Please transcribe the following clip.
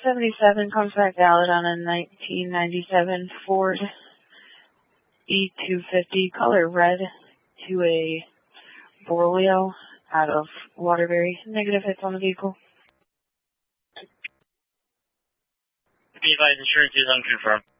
77 comes back valid on a 1997 Ford E250, color red, to a Borleo out of Waterbury. Negative hits on the vehicle. Be advised, insurance is unconfirmed.